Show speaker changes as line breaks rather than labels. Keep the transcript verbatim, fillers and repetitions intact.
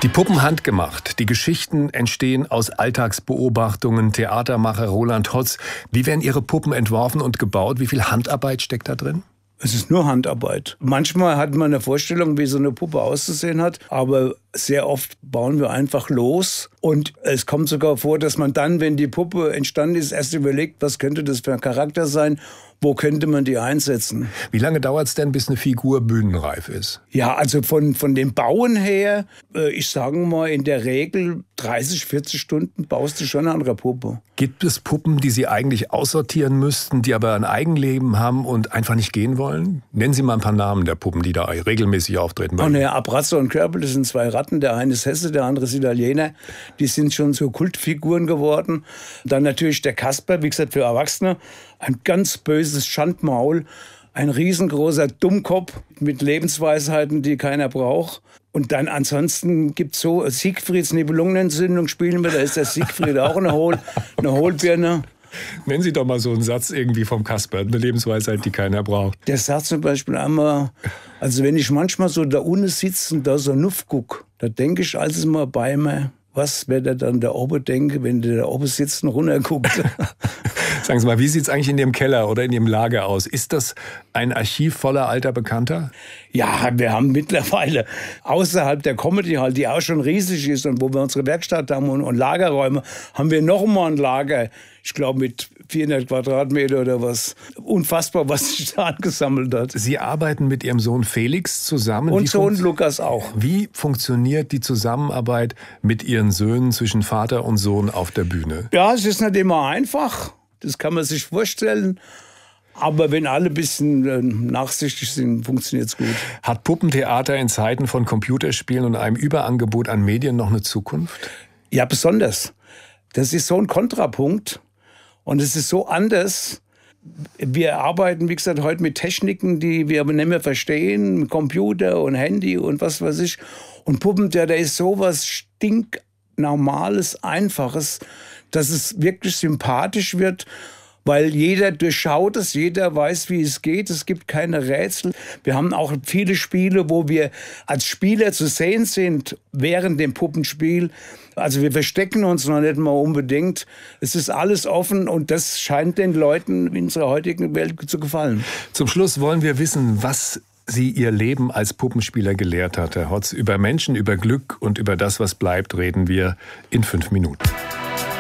Die Puppen handgemacht. Die Geschichten entstehen aus Alltagsbeobachtungen. Theatermacher Roland Hotz. Wie werden Ihre Puppen entworfen und gebaut? Wie viel Handarbeit steckt da drin?
Es ist nur Handarbeit. Manchmal hat man eine Vorstellung, wie so eine Puppe auszusehen hat, aber sehr oft bauen wir einfach los. Und es kommt sogar vor, dass man dann, wenn die Puppe entstanden ist, erst überlegt, was könnte das für ein Charakter sein, wo könnte man die einsetzen.
Wie lange dauert es denn, bis eine Figur bühnenreif ist?
Ja, also von, von dem Bauen her, äh, ich sage mal, in der Regel dreißig, vierzig Stunden baust du schon an einer Puppe.
Gibt es Puppen, die Sie eigentlich aussortieren müssten, die aber ein Eigenleben haben und einfach nicht gehen wollen? Nennen Sie mal ein paar Namen der Puppen, die da regelmäßig auftreten.
Oh, ne, Abrazzo und Körbel, das sind zwei Ratten. Der eine ist Hesse, der andere ist Italiener. Die sind schon so Kultfiguren geworden. Dann natürlich der Kasper, wie gesagt, für Erwachsene. Ein ganz böses Schandmaul. Ein riesengroßer Dummkopf mit Lebensweisheiten, die keiner braucht. Und dann ansonsten gibt's so Siegfrieds Nibelungenentzündung spielen wir. Da ist der Siegfried auch eine, Hohl, eine Hohlbirne.
Nennen Sie doch mal so einen Satz irgendwie vom Kasper, eine Lebensweisheit, die keiner braucht.
Der sagt zum Beispiel einmal, also wenn ich manchmal so da unten sitze und da so nuff guck, da denke ich alles mal bei mir, was wird er dann da oben denken, wenn der da oben sitzt und runterguckt.
Sagen Sie mal, wie sieht es eigentlich in Ihrem Keller oder in Ihrem Lager aus? Ist das ein Archiv voller alter Bekannter?
Ja, wir haben mittlerweile außerhalb der Comedy Hall, die auch schon riesig ist und wo wir unsere Werkstatt haben und, und Lagerräume, haben wir noch mal ein Lager, ich glaube mit vierhundert Quadratmeter oder was. Unfassbar, was sich da angesammelt hat.
Sie arbeiten mit Ihrem Sohn Felix zusammen.
Und Sohn Lukas auch.
Wie funktioniert die Zusammenarbeit mit Ihren Söhnen zwischen Vater und Sohn auf der Bühne?
Ja, es ist nicht immer einfach. Das kann man sich vorstellen. Aber wenn alle ein bisschen äh, nachsichtig sind, funktioniert es gut.
Hat Puppentheater in Zeiten von Computerspielen und einem Überangebot an Medien noch eine Zukunft?
Ja, besonders. Das ist so ein Kontrapunkt. Und es ist so anders. Wir arbeiten, wie gesagt, heute mit Techniken, die wir aber nicht mehr verstehen. Mit Computer und Handy und was weiß ich. Und Puppentheater ist sowas stinknormales, Einfaches, dass es wirklich sympathisch wird. Weil jeder durchschaut es, jeder weiß, wie es geht. Es gibt keine Rätsel. Wir haben auch viele Spiele, wo wir als Spieler zu sehen sind während dem Puppenspiel. Also wir verstecken uns noch nicht mal unbedingt. Es ist alles offen und das scheint den Leuten in unserer heutigen Welt zu gefallen.
Zum Schluss wollen wir wissen, was Sie Ihr Leben als Puppenspieler gelehrt hat, Herr Hotz. Über Menschen, über Glück und über das, was bleibt, reden wir in fünf Minuten.